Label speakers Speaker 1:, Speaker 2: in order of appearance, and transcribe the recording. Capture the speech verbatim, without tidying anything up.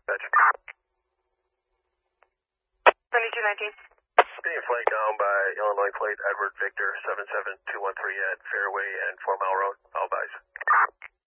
Speaker 1: Gotcha.
Speaker 2: seventy-two nineteen.
Speaker 1: Being flagged down by Illinois plate Edward Victor seven seven two one three at Fairway and four Mile Road. All advise.